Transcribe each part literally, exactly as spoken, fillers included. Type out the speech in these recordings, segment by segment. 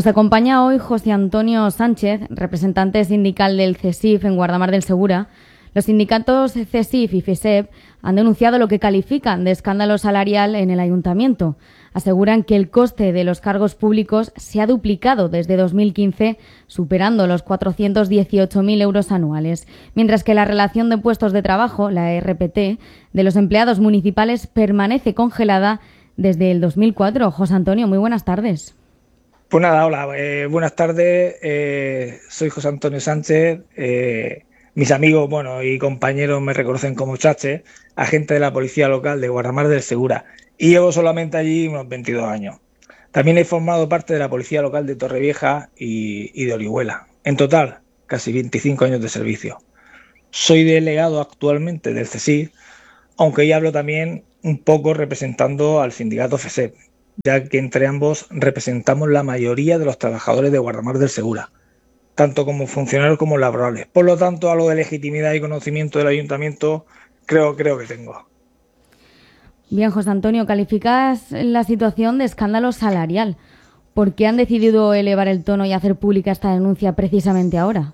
Nos acompaña hoy José Antonio Sánchez, representante sindical del CESIF en Guardamar del Segura. Los sindicatos CESIF y FESEP han denunciado lo que califican de escándalo salarial en el ayuntamiento. Aseguran que el coste de los cargos públicos se ha duplicado desde dos mil quince, superando los cuatrocientos dieciocho mil euros anuales, mientras que la relación de puestos de trabajo, la R P T, de los empleados municipales permanece congelada desde el dos mil cuatro. José Antonio, muy buenas tardes. Pues nada, hola, eh, buenas tardes, eh, soy José Antonio Sánchez, eh, mis amigos bueno y compañeros me reconocen como Chache, agente de la policía local de Guardamar del Segura, y llevo solamente allí unos veintidós años. También he formado parte de la policía local de Torrevieja y, y de Orihuela, en total casi veinticinco años de servicio. Soy delegado actualmente del CESIF, aunque ya hablo también un poco representando al sindicato FESEP, ya que entre ambos representamos la mayoría de los trabajadores de Guardamar del Segura, tanto como funcionarios como laborales. Por lo tanto, algo de legitimidad y conocimiento del ayuntamiento creo, creo que tengo. Bien, José Antonio, calificas la situación de escándalo salarial. ¿Por qué han decidido elevar el tono y hacer pública esta denuncia precisamente ahora?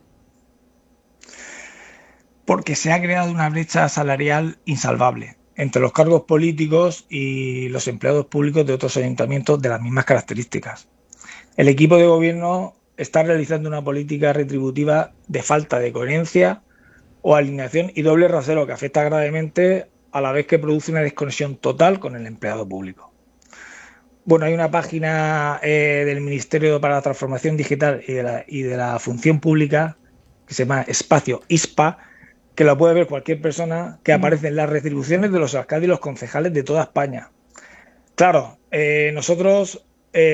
Porque se ha creado una brecha salarial insalvable entre los cargos políticos y los empleados públicos de otros ayuntamientos de las mismas características. El equipo de gobierno está realizando una política retributiva de falta de coherencia o alineación y doble rasero que afecta gravemente a la vez que produce una desconexión total con el empleado público. Bueno, hay una página eh, del Ministerio para la Transformación Digital y de la, y de la Función Pública que se llama Espacio I S P A, que la puede ver cualquier persona, que aparecen las retribuciones de los alcaldes y los concejales de toda España. Claro, eh, nosotros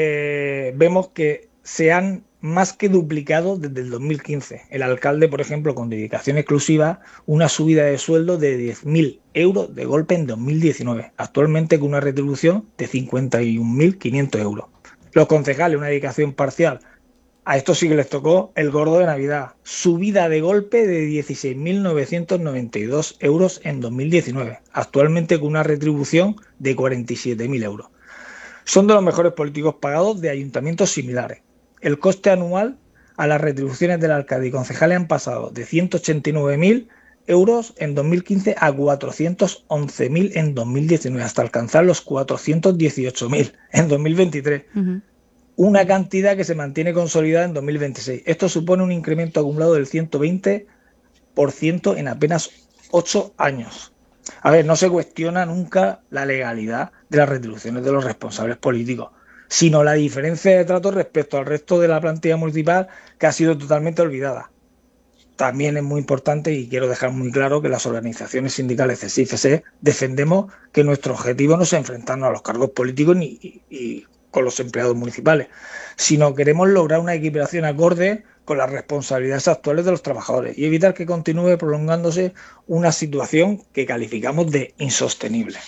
eh, vemos que se han más que duplicado desde el dos mil quince. El alcalde, por ejemplo, con dedicación exclusiva, una subida de sueldo de diez mil euros de golpe en dos mil diecinueve, actualmente con una retribución de cincuenta y un mil quinientos euros. Los concejales, una dedicación parcial. A estos sí que les tocó el gordo de Navidad. Subida de golpe de dieciséis mil novecientos noventa y dos euros en dos mil diecinueve, actualmente con una retribución de cuarenta y siete mil euros. Son de los mejores políticos pagados de ayuntamientos similares. El coste anual a las retribuciones del alcalde y concejales han pasado de ciento ochenta y nueve mil euros en dos mil quince a cuatrocientos once mil en dos mil diecinueve, hasta alcanzar los cuatrocientos dieciocho mil en dos mil veintitrés. Uh-huh. Una cantidad que se mantiene consolidada en dos mil veintiséis. Esto supone un incremento acumulado del ciento veinte por ciento en apenas ocho años. A ver, no se cuestiona nunca la legalidad de las retribuciones de los responsables políticos, sino la diferencia de trato respecto al resto de la plantilla municipal, que ha sido totalmente olvidada. También es muy importante, y quiero dejar muy claro, que las organizaciones sindicales CESIF y FESEP defendemos que nuestro objetivo no es enfrentarnos a los cargos políticos ni y, y con los empleados municipales, sino queremos lograr una equiparación acorde con las responsabilidades actuales de los trabajadores y evitar que continúe prolongándose una situación que calificamos de insostenible.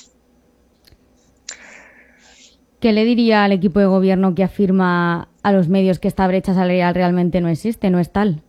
¿Qué le diría al equipo de gobierno que afirma a los medios que esta brecha salarial realmente no existe, no es tal?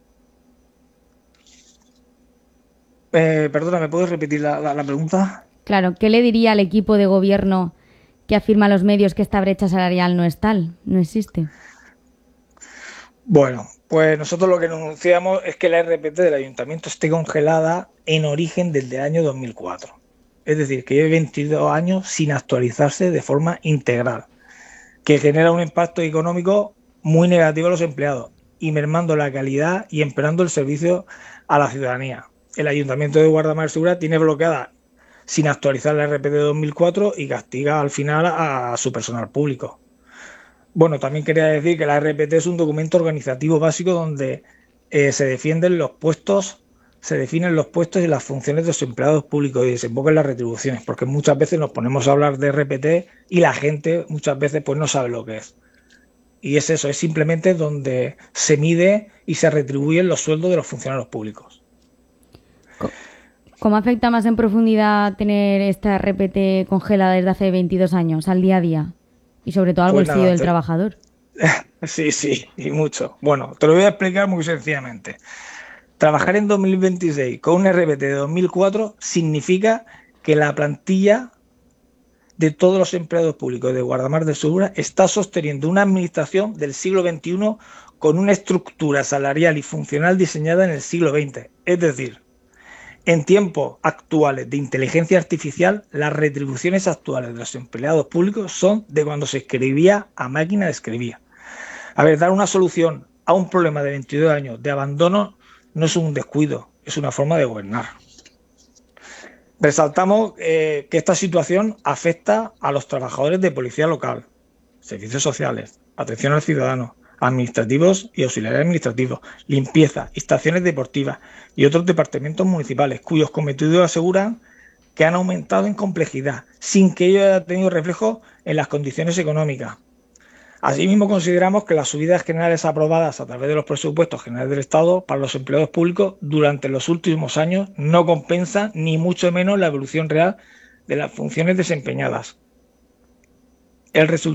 Eh, perdona, ¿me puedes repetir la, la, la pregunta? Claro, ¿qué le diría al equipo de gobierno que afirma a los medios que esta brecha salarial no es tal, no existe? Bueno, pues nosotros lo que denunciamos es que la R P T del ayuntamiento esté congelada en origen desde el año dos mil cuatro. Es decir, que lleve veintidós años sin actualizarse de forma integral, que genera un impacto económico muy negativo a los empleados y mermando la calidad y empeorando el servicio a la ciudadanía. El ayuntamiento de Guardamar del Segura tiene bloqueada sin actualizar la R P T de dos mil cuatro y castiga al final a su personal público. Bueno, también quería decir que la R P T es un documento organizativo básico donde eh, se defienden los puestos, se definen los puestos y las funciones de los empleados públicos y desembocan las retribuciones, porque muchas veces nos ponemos a hablar de R P T y la gente muchas veces pues no sabe lo que es. Y es eso, es simplemente donde se mide y se retribuyen los sueldos de los funcionarios públicos. ¿Cómo afecta más en profundidad tener esta R P T congelada desde hace veintidós años, al día a día? Y sobre todo al pues bolsillo nada, del te... trabajador. Sí, sí, y mucho. Bueno, te lo voy a explicar muy sencillamente. Trabajar en dos mil veintiséis con un R P T de dos mil cuatro significa que la plantilla de todos los empleados públicos de Guardamar del Segura está sosteniendo una administración del siglo veintiuno con una estructura salarial y funcional diseñada en el siglo veinte. Es decir, en tiempos actuales de inteligencia artificial, las retribuciones actuales de los empleados públicos son de cuando se escribía a máquina de escribir. A ver, dar una solución a un problema de veintidós años de abandono no es un descuido, es una forma de gobernar. Resaltamos eh, que esta situación afecta a los trabajadores de policía local, servicios sociales, atención al ciudadano, administrativos y auxiliares administrativos, limpieza, estaciones deportivas y otros departamentos municipales, cuyos cometidos aseguran que han aumentado en complejidad, sin que ello haya tenido reflejo en las condiciones económicas. Asimismo, consideramos que las subidas generales aprobadas a través de los presupuestos generales del Estado para los empleados públicos durante los últimos años no compensan ni mucho menos la evolución real de las funciones desempeñadas. El resultado